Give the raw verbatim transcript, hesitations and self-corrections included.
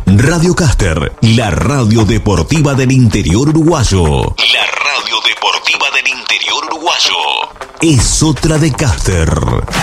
Radio Caster, la radio deportiva del interior uruguayo. La radio deportiva del interior uruguayo. Es otra de Caster.